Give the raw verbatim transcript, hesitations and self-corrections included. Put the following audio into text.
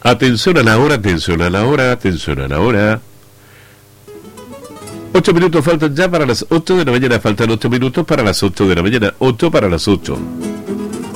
Atención a la hora, atención a la hora, atención a la hora. Ocho minutos faltan ya para las ocho de la mañana. Faltan ocho minutos para las ocho de la mañana. Ocho para las ocho.